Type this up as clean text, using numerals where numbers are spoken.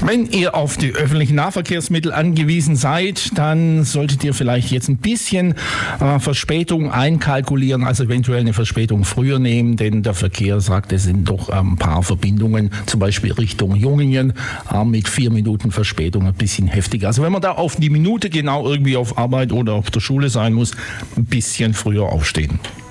Wenn ihr auf die öffentlichen Nahverkehrsmittel angewiesen seid, dann solltet ihr vielleicht jetzt ein bisschen Verspätung einkalkulieren, also eventuell eine Verspätung früher nehmen, denn der Verkehr sagt, es sind doch ein paar Verbindungen, zum Beispiel Richtung Jungingen, mit 4 Minuten Verspätung ein bisschen heftiger. Also wenn man da auf die Minute genau irgendwie auf Arbeit oder auf der Schule sein muss, ein bisschen früher aufstehen.